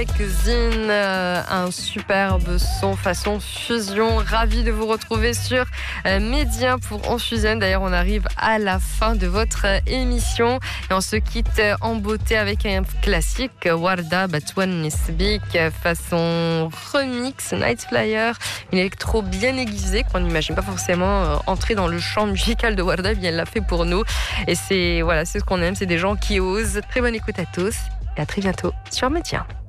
Zine, un superbe son façon fusion. Ravi de vous retrouver sur Média pour On Fusionne. D'ailleurs, on arrive à la fin de votre émission et on se quitte en beauté avec un classique, Warda Batouane Nisbik, façon remix, Night Flyer, une électro bien aiguisée qu'on n'imagine pas forcément entrer dans le champ musical de Warda, bien elle l'a fait pour nous. Et c'est ce qu'on aime, c'est des gens qui osent. Très bonne écoute à tous et à très bientôt sur Média.